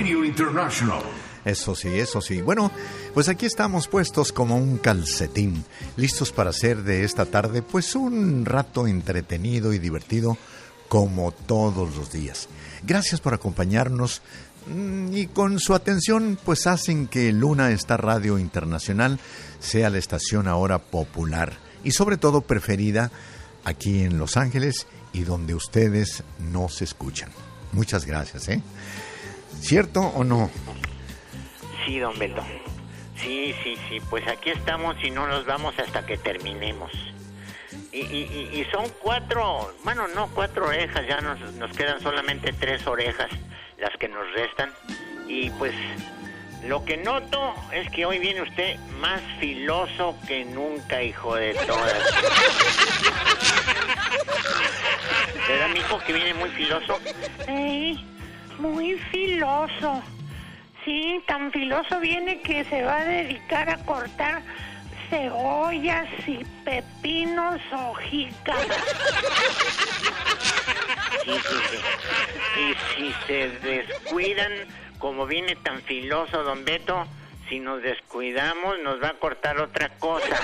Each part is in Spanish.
Radio International. Eso sí, eso sí. Bueno, pues aquí estamos puestos como un calcetín, listos para hacer de esta tarde pues un rato entretenido y divertido como todos los días. Gracias por acompañarnos y con su atención pues hacen que Luna Star Radio Internacional sea la estación ahora popular y sobre todo preferida aquí en Los Ángeles y donde ustedes nos escuchan. Muchas gracias, ¿eh? ¿Cierto o no? Sí, don Beto. Sí, pues aquí estamos y no nos vamos hasta que terminemos. Y son 4, bueno, no 4 orejas, ya nos quedan solamente 3 orejas las que nos restan. Y pues lo que noto es que hoy viene usted más filoso que nunca, hijo de todas. ¿Verdad, mijo, que viene muy filoso? Sí, muy filoso. Sí, tan filoso viene que se va a dedicar a cortar cebollas y pepinos o jícamas. Sí. Y si se descuidan, como viene tan filoso, don Beto, si nos descuidamos, nos va a cortar otra cosa.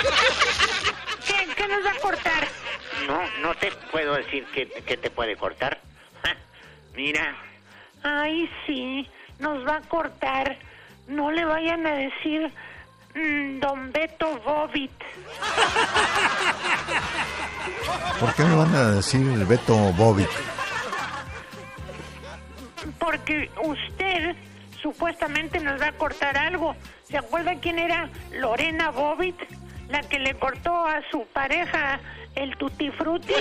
¿Qué nos va a cortar? No te puedo decir qué te puede cortar. Mira. Ay, sí, nos va a cortar. No le vayan a decir don Beto Bobit. ¿Por qué me van a decir el Beto Bobit? Porque usted supuestamente nos va a cortar algo. ¿Se acuerda quién era Lorena Bobit? La que le cortó a su pareja el Tutti Frutti.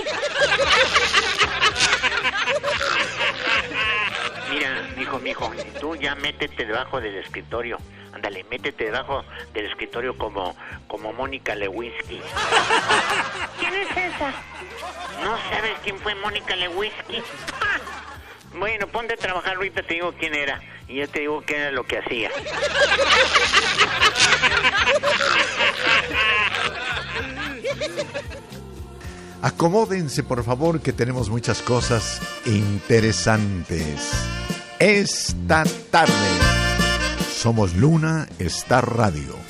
Mira, mijo, tú ya métete debajo del escritorio. Ándale, métete debajo del escritorio como Mónica Lewinsky. ¿Quién es esa? ¿No sabes quién fue Mónica Lewinsky? Bueno, ponte a trabajar, ahorita te digo quién era. Y ya te digo qué era lo que hacía. Acomódense, por favor, que tenemos muchas cosas interesantes. Esta tarde somos Luna Star Radio.